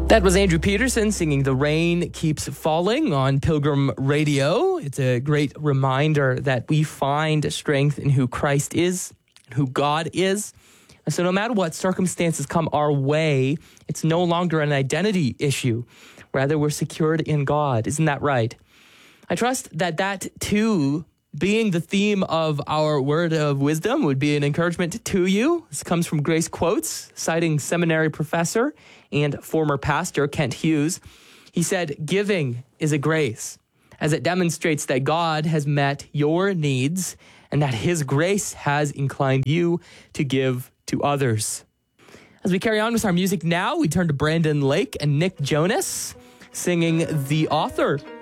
That was Andrew Peterson singing The Rain Keeps Falling on Pilgrim Radio. It's a great reminder that we find strength in who Christ is, who God is. And so no matter what circumstances come our way, it's no longer an identity issue. Rather, we're secured in God. Isn't that right? I trust that too, being the theme of our word of wisdom, would be an encouragement to you. This comes from Grace Quotes, citing seminary professor and former pastor Kent Hughes. He said, "Giving is a grace, as it demonstrates that God has met your needs and that his grace has inclined you to give to others." As we carry on with our music now, we turn to Brandon Lake and Nick Jonas singing "The Author